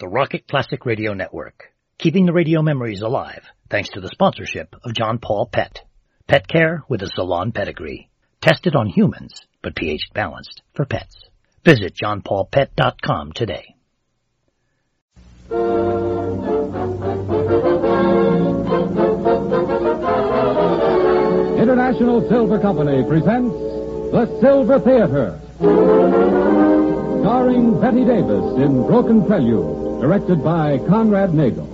the Rocket Classic Radio Network, keeping the radio memories alive thanks to the sponsorship of John Paul Pet. Pet care with a salon pedigree. Tested on humans, but pH balanced for pets. Visit johnpaulpet.com today. International Silver Company presents The Silver Theater, starring Betty Davis in Broken Prelude, directed by Conrad Nagel.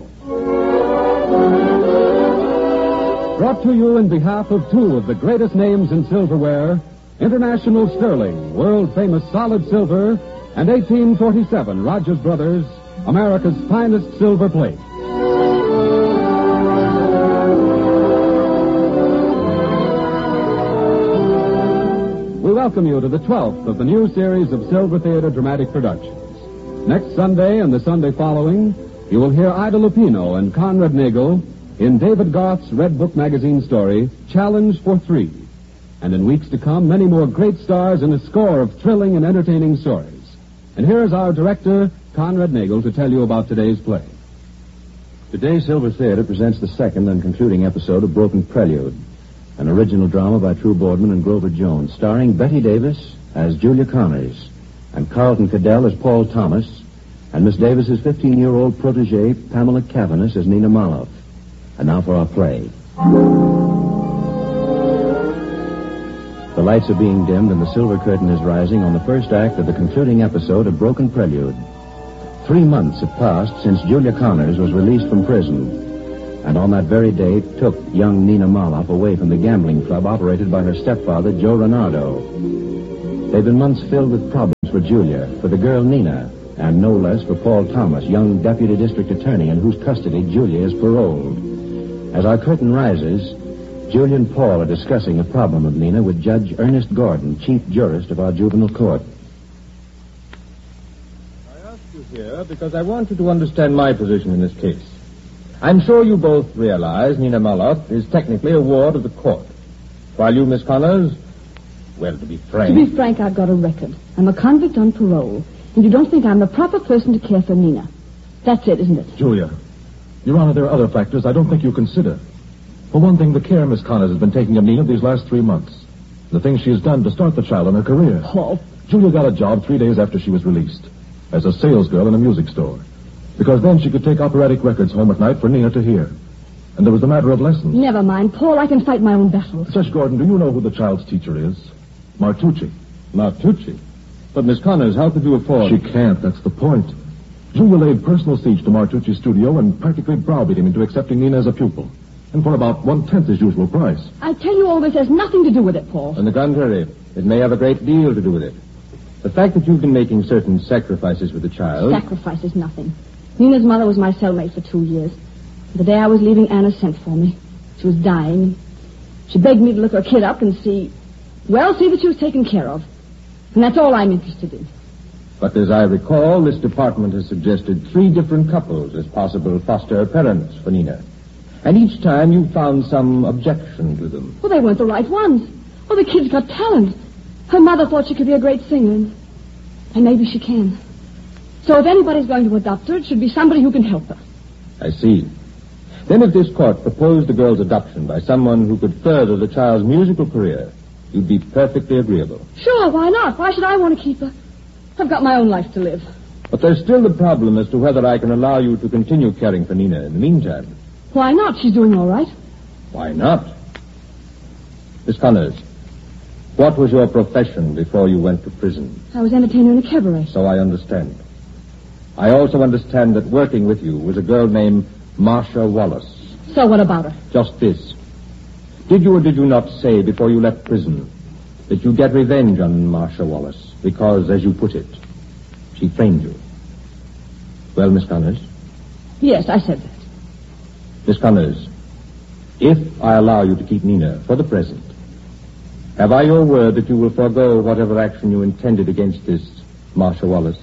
Brought to you in behalf of two of the greatest names in silverware, International Sterling, world-famous solid silver, and 1847 Rogers Brothers, America's finest silver plate. We welcome you to the 12th of the new series of Silver Theater dramatic productions. Next Sunday and the Sunday following, you will hear Ida Lupino and Conrad Nagel in David Garth's Red Book magazine story, Challenge for Three. And in weeks to come, many more great stars in a score of thrilling and entertaining stories. And here is our director, Conrad Nagel, to tell you about today's play. Today, Silver Theater presents the second and concluding episode of Broken Prelude, an original drama by True Boardman and Grover Jones, starring Betty Davis as Julia Connors, and Carlton Cadell as Paul Thomas, and Miss Davis's 15-year-old protege, Pamela Cavanis, as Nina Maloff. And now for our play. The lights are being dimmed and the silver curtain is rising on the first act of the concluding episode of Broken Prelude. 3 months have passed since Julia Connors was released from prison, and on that very day took young Nina Maloff away from the gambling club operated by her stepfather, Joe Renardo. They've been months filled with problems for Julia, for the girl Nina, and no less for Paul Thomas, young deputy district attorney in whose custody Julia is paroled. As our curtain rises, Julia and Paul are discussing a problem of Nina with Judge Ernest Gordon, chief jurist of our juvenile court. I ask you here because I want you to understand my position in this case. I'm sure you both realize Nina Maloff is technically a ward of the court, while you, Miss Connors, well, to be frank... To be frank, I've got a record. I'm a convict on parole, and you don't think I'm the proper person to care for Nina. That's it, isn't it? Julia, Your Honor, there are other factors I don't think you consider. For one thing, the care Miss Connors has been taking of Nina these last 3 months. The things she has done to start the child on her career. Paul. Julia got a job 3 days after she was released, as a salesgirl in a music store. Because then she could take operatic records home at night for Nina to hear. And there was the matter of lessons. Never mind, Paul. I can fight my own battles. Judge Gordon, do you know who the child's teacher is? Martucci. Martucci? But, Miss Connors, how could you afford... She can't, that's the point. Julia laid personal siege to Martucci's studio and practically browbeat him into accepting Nina as a pupil. And for about 1/10 his usual price. I tell you, all this has nothing to do with it, Paul. On the contrary, it may have a great deal to do with it. The fact that you've been making certain sacrifices with the child... Sacrifice is nothing. Nina's mother was my cellmate for 2 years. The day I was leaving, Anna sent for me. She was dying. She begged me to look her kid up and see that she was taken care of. And that's all I'm interested in. But as I recall, this department has suggested 3 different couples as possible foster parents for Nina. And each time you found some objection to them. Well, they weren't the right ones. Well, the kid's got talent. Her mother thought she could be a great singer, and maybe she can. So if anybody's going to adopt her, it should be somebody who can help her. I see. Then if this court proposed the girl's adoption by someone who could further the child's musical career, you'd be perfectly agreeable. Sure, why not? Why should I want to keep her? I've got my own life to live. But there's still the problem as to whether I can allow you to continue caring for Nina in the meantime. Why not? She's doing all right. Why not? Miss Connors, what was your profession before you went to prison? I was entertainer in a cabaret. So I understand. I also understand that working with you was a girl named Marcia Wallace. So what about her? Just this. Did you or did you not say before you left prison that you get revenge on Marcia Wallace because, as you put it, she framed you? Well, Miss Connors? Yes, I said that. Miss Connors, if I allow you to keep Nina for the present, have I your word that you will forego whatever action you intended against this Marcia Wallace?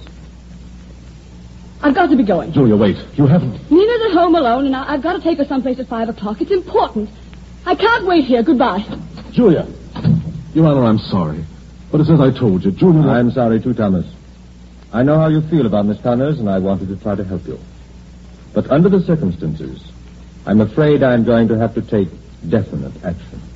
I've got to be going. Julia, wait. You haven't... Nina's at home alone, and I've got to take her someplace at 5 o'clock. It's important. I can't wait here. Goodbye. Julia. Your Honor, I'm sorry. But it's as I told you, Julia... I'm sorry, too, Thomas. I know how you feel about Miss Connors, and I wanted to try to help you. But under the circumstances, I'm afraid I'm going to have to take definite action.